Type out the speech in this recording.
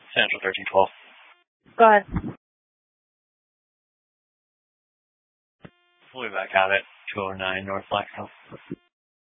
Central 1312. Go ahead. We'll be back out at 209 North Blackstone.